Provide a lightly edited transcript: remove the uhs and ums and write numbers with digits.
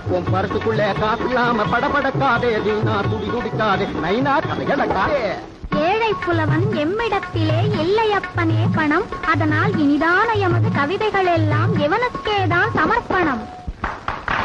உன் பரிசுக்குள்ளே காசு இல்லாம படபடக்காதே வீணா துடி துடிக்காதே நைனா கதையடக்காதே. ஏழை புலவன் எம்மிடத்திலே இல்லையப்பனே பணம், அதனால் இனிதான எமது கவிதைகள் எல்லாம் எவனுக்கேதான் சமர்ப்பணம்.